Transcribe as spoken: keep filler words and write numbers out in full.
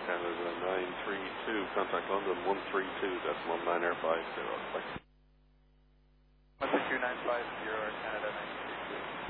Canada nine three two, contact London one three two, decimal nine air five zero. one three two nine five zero, Canada nine three two.